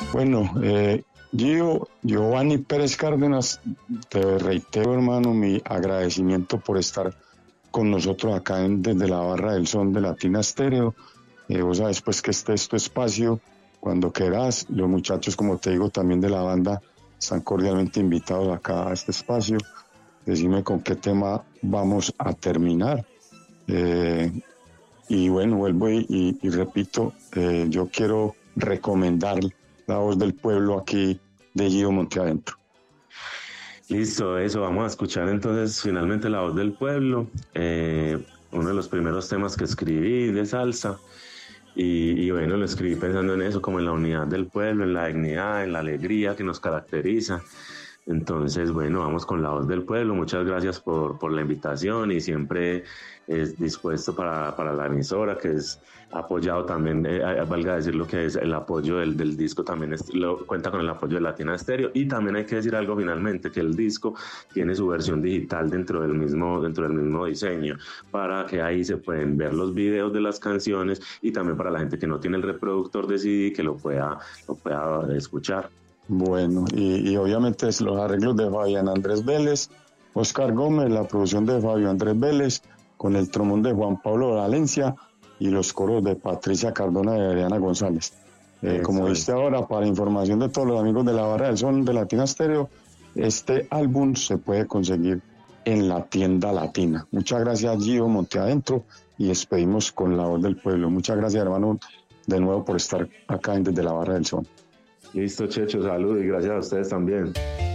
Bueno, Gio, Giovanni Pérez Cárdenas, te reitero, hermano, mi agradecimiento por estar con nosotros acá desde la Barra del Son de Latina Stereo. Vos sabes pues que este es tu espacio, cuando quieras. Los muchachos, como te digo, también de la banda están cordialmente invitados acá a este espacio. Decime con qué tema vamos a terminar. Eh, y bueno, vuelvo y repito, yo quiero recomendar La Voz del Pueblo aquí de Guido Monteadentro. Listo, eso, vamos a escuchar entonces finalmente La Voz del Pueblo, uno de los primeros temas que escribí de salsa. Y bueno, lo escribí pensando en eso, como en la unidad del pueblo, en la dignidad, en la alegría que nos caracteriza. Entonces, bueno, vamos con La Voz del Pueblo. Muchas gracias por la invitación y siempre es dispuesto para la emisora, que es apoyado también, valga decir lo que es el apoyo del disco, también cuenta con el apoyo de Latina Stereo. Y también hay que decir algo finalmente, que el disco tiene su versión digital dentro del mismo diseño, para que ahí se pueden ver los videos de las canciones y también para la gente que no tiene el reproductor de CD que lo pueda escuchar. Bueno, y obviamente es los arreglos de Fabián Andrés Vélez, Oscar Gómez, la producción de Fabio Andrés Vélez, con el trombón de Juan Pablo Valencia y los coros de Patricia Cardona y Adriana González. Como Eso viste es. ahora, para información de todos los amigos de la Barra del Son de Latina Stereo, este álbum se puede conseguir en la tienda latina. Muchas gracias, Gio Monteadentro, y despedimos con La Voz del Pueblo. Muchas gracias, hermano, de nuevo por estar acá desde la Barra del Son. Listo, Checho, salud y gracias a ustedes también.